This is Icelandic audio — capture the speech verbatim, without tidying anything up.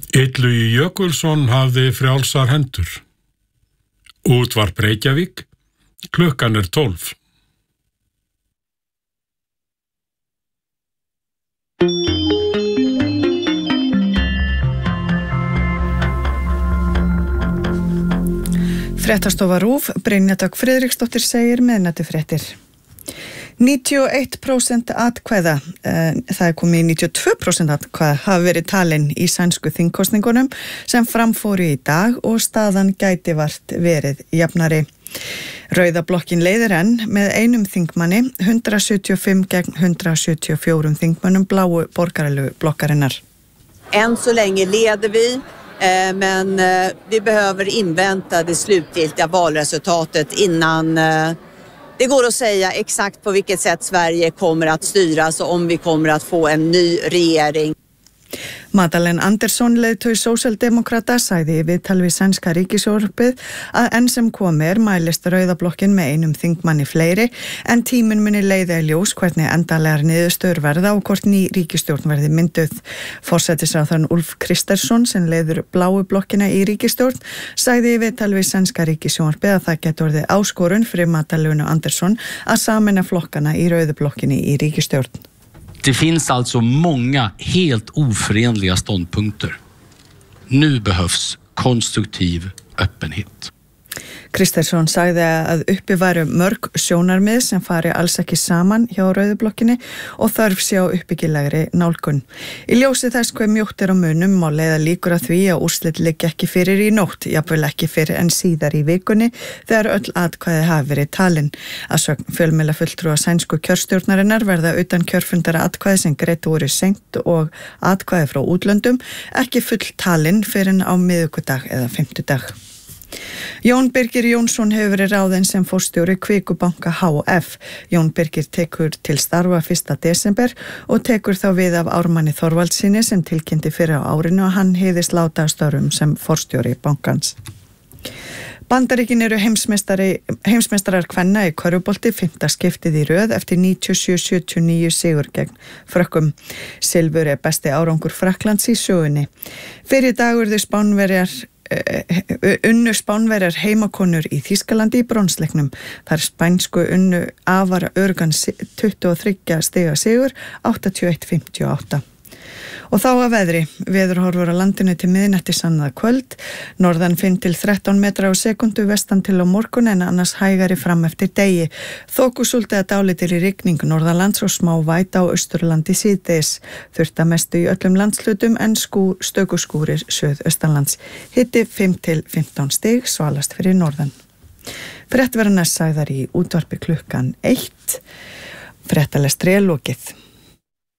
Illugi Jökulsson hafði frjálsar hendur. Útvarp Reykjavík, klukkan er tólf. Fréttastofa RÚV, Brynja Dögg Friðriksdóttir segir miðnættifréttir. níutíu og eitt prósent atkvæða, það er komið níutíu og tvö prósent atkvæða, hafa verið talin í sænsku þingkosningunum sem framfóru í dag og staðan gæti vart verið jafnari. Rauða blokkin leiðir enn með einum þingmanni, hundrað sjötíu og fimm gegn hundrað sjötíu og fjögur þingmönnum bláu borgaralegu blokkarinnar. Än så länge leder vi, men vi behöver invänta det slutgiltiga valresultatet innan det går att säga exakt på vilket sätt Sverige kommer att styras och om vi kommer att få en ny regering. Madeleine Andersson, leiðtogi sósíaldemókrata, sagði í viðtali við sænska ríkissjónvarpið að enn sem komið er mælist Rauða blokkin með einum þingmanni fleiri en tíminn muni leiða í ljós hvernig endanlegar niðurstöður verða og hvort ný ríkisstjórn verði mynduð. Forsætisráðherrann Ulf Kristersson, sem leiður bláu blokkina í ríkisstjórn, sagði í viðtali við sænska ríkissjónvarpið að það geti orðið áskorun fyrir Madeleine Andersson að sameina flokkana í Rauðu blokkinni í ríkisstjórn. Det finns alltså många helt oförenliga ståndpunkter. Nu behövs konstruktiv öppenhet. Kristersson sagði að uppi væru mörg sjónarmið sem fari alls ekki saman hjá Rauðu blokkinni og þörf sé á uppbyggilegri nálgun. Í ljósi þess hve mjótt er á munum má leiða líkur að því að úrslit liggi ekki fyrir í nótt, jafnvel ekki fyrir en síðar í vikunni þegar öll atkvæði hafi verið talin. Að sögn fjölmiðlafulltrúa sænsku kjörstjórnarinnar verða utan kjörfundara atkvæði sem greiddu voru seint og atkvæði frá útlöndum ekki full talin fyrir en á miðvikudag eða fimmtudag. Jón Birgir Jónsson hefur verið ráðinn sem forstjóri Kvikubanka H F. Jón Birgir tekur til starfa fyrsta desember og tekur þá við af Ármanni Þorvaldssyni sem tilkynnti fyrir á árinu og hann hygðist láta af störfum sem forstjóri bankans. Bandaríkin eru heimsmeistari, heimsmeistarar kvenna í körfubolti fimmta skiptið í röð eftir níutíu og sjö sjötíu og níu sigur gegn Frökkum. Silfur er besti árangur Frakklands í sögunni. Fyrir dag urðu Spánverjar unnu Spánverjar heimakonur í Þýskalandi í bronsleiknum. Þar spænsku unnu afar örgan tuttugu og þriggja stiga sigur áttatíu og eitt fimmtíu og átta. Og þá að veðri, veðurhorfur á landinu til miðnætti sannað kvöld, norðan fimm til þrettán metra á sekundu, vestan til á morgun en annars hægari fram eftir degi. Þokusúld eða dálítil í rigning norðanlands og smá væta á Austurlandi síðdegis. Þurrt að mestu í öllum landslutum en skú, stökuskúrir suðaustanlands. Hiti fimm til fimmtán stig, svalast fyrir norðan. Frétt verða næst sagðar í útvarpi klukkan eitt. Fréttalestri er lokið.